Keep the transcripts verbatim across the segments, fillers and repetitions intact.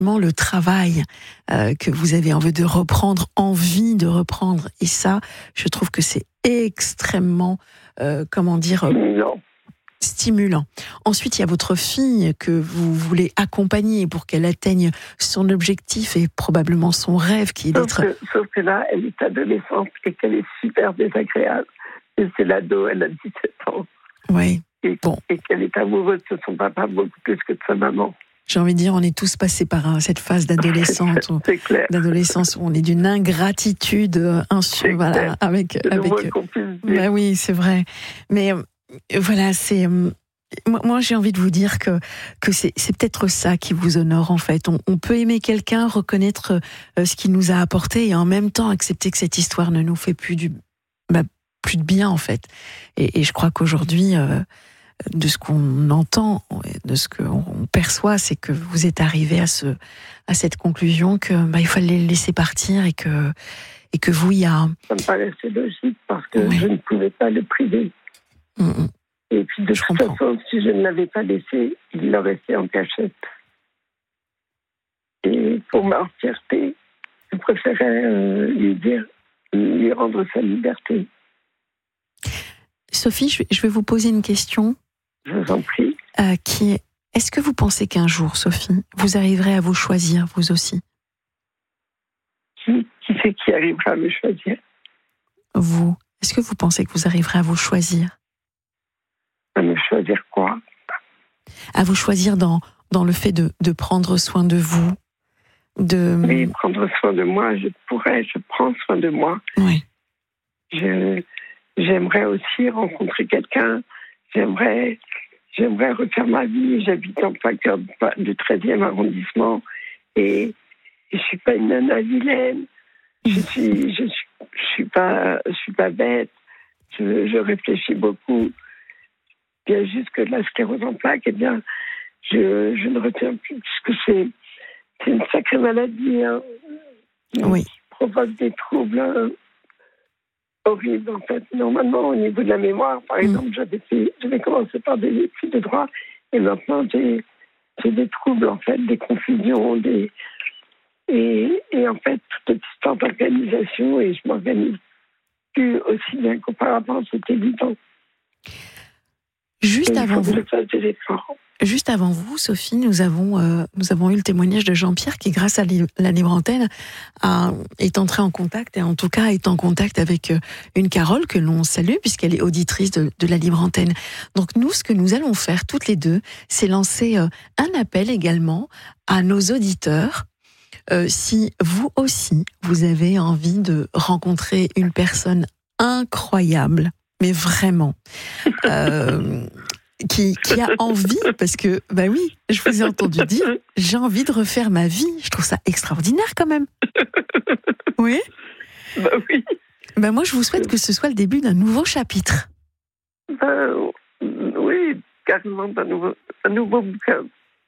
le travail euh, que vous avez envie de reprendre, envie de reprendre. Et ça, je trouve que c'est extrêmement, euh, comment dire, Non. stimulant. Ensuite, il y a votre fille que vous voulez accompagner pour qu'elle atteigne son objectif et probablement son rêve qui est Sauf d'être... que, sauf que là, elle est adolescente et qu'elle est super désagréable. Et c'est l'ado, elle a dix-sept ans. Oui. Et, Bon. et qu'elle est amoureuse de son papa beaucoup plus que de sa maman. J'ai envie de dire, on est tous passés par un, cette phase d'adolescente, où, c'est clair. d'adolescence où on est d'une ingratitude insu, voilà, clair. avec, C'est avec. le moins qu'on puisse dire. Bah oui, c'est vrai. Mais euh, voilà, c'est. Euh, moi, moi, j'ai envie de vous dire que que c'est c'est peut-être ça qui vous honore en fait. On, on peut aimer quelqu'un, reconnaître euh, ce qu'il nous a apporté et en même temps accepter que cette histoire ne nous fait plus du bah, plus de bien en fait. Et, et je crois qu'aujourd'hui. Euh, de ce qu'on entend, de ce qu'on perçoit, c'est que vous êtes arrivé à ce, à cette conclusion que bah, il fallait le laisser partir et que, et que vous, il y a. Ça me paraissait logique parce que oui. je ne pouvais pas le priver. Mmh. Et puis de je toute comprends. façon, si je ne l'avais pas laissé, il l'aurait fait en cachette. Et pour ma fierté, je préférais euh, lui dire, lui rendre sa liberté. Sophie, je vais vous poser une question. Je vous en prie. Euh, qui est, est-ce que vous pensez qu'un jour, Sophie, vous arriverez à vous choisir, vous aussi? Qui, qui c'est qui arrivera à me choisir? Vous. Est-ce que vous pensez que vous arriverez à vous choisir? À me choisir quoi? À vous choisir dans, dans le fait de, de prendre soin de vous, de... Oui, prendre soin de moi, je pourrais, je prends soin de moi. Oui. Je, j'aimerais aussi rencontrer quelqu'un. J'aimerais, j'aimerais refaire ma vie. J'habite en plein cœur du treizième arrondissement et, et je suis pas une nana vilaine. Je suis, je suis, je suis pas, je suis pas bête. Je, je réfléchis beaucoup. Il y a juste que la sclérose en plaques, eh bien, je, je ne retiens plus puisque c'est, c'est une sacrée maladie, hein, qui Oui. provoque des troubles. Hein, horrible en fait. Normalement, au niveau de la mémoire, par exemple, mmh. j'avais, fait, j'avais commencé par des études de droit et maintenant j'ai, j'ai des troubles en fait, des confusions, des... Et, et en fait, toute cette histoire d'organisation et je m'organise plus aussi bien qu'auparavant, c'est évident. Juste avant vous. Que Juste avant vous, Sophie, nous avons euh, nous avons eu le témoignage de Jean-Pierre qui, grâce à la Libre Antenne, a, est entré en contact et en tout cas est en contact avec une Carole que l'on salue puisqu'elle est auditrice de, de la Libre Antenne. Donc nous, ce que nous allons faire toutes les deux, c'est lancer euh, un appel également à nos auditeurs. Euh, si vous aussi vous avez envie de rencontrer une personne incroyable, mais vraiment. Euh, Qui, qui a envie, parce que, bah oui, je vous ai entendu dire, j'ai envie de refaire ma vie. Je trouve ça extraordinaire quand même. Oui. Bah oui. Bah moi, je vous souhaite que ce soit le début d'un nouveau chapitre. Bah, oui, carrément d'un nouveau, un nouveau bouquin.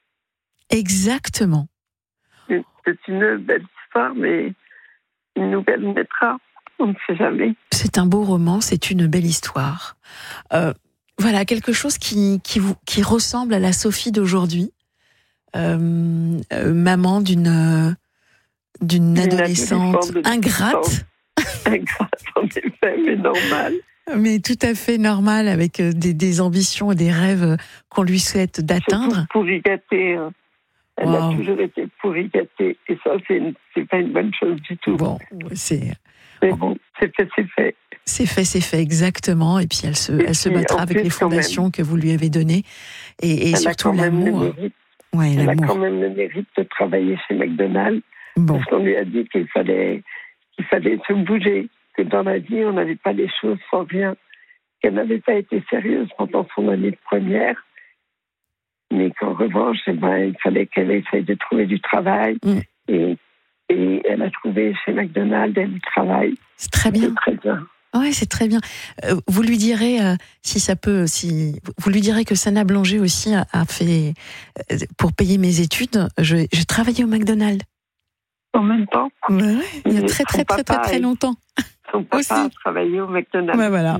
Exactement. C'est une belle histoire, mais une nouvelle naîtra. On ne sait jamais. C'est un beau roman, c'est une belle histoire. Euh, Voilà, quelque chose qui, qui, vous, qui ressemble à la Sophie d'aujourd'hui, euh, euh, maman d'une, euh, d'une adolescente ingrate. Ingrate, en effet, mais normale. Mais tout à fait normale, avec des, des ambitions et des rêves qu'on lui souhaite d'atteindre. Surtout pourri gâtée. Hein. Elle wow. a toujours été pourri gâtée, et ça, c'est, une, c'est pas une bonne chose du tout. Bon, c'est... Mais bon, c'est fait, c'est fait. C'est fait, c'est fait, exactement. Et puis elle se, et elle se battra avec les fondations que vous lui avez données. Et, et elle surtout a quand l'amour. Même le mérite. Ouais, elle l'amour. a quand même le mérite de travailler chez McDonald's. Bon. Parce qu'on lui a dit qu'il fallait, qu'il fallait se bouger. Que dans la vie, on n'avait pas les choses sans rien. Qu'elle n'avait pas été sérieuse pendant son année de première. Mais qu'en revanche, eh ben, il fallait qu'elle essaye de trouver du travail. Mm. Et, et elle a trouvé chez McDonald's du travail. C'est très bien. C'est très bien. Ouais, c'est très bien. Euh, vous lui direz, euh, si ça peut, si vous lui direz que Sana Blanger aussi a, a fait euh, pour payer mes études. Je, je travaillais au McDonald's. En même temps. Ouais, ouais, il y a très très très très très longtemps. Son papa aussi. a travaillé au McDonald's. Ouais, voilà.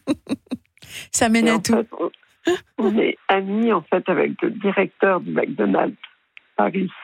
Ça mène à tout. Fait, on, on est amis en fait avec le directeur du McDonald's Paris.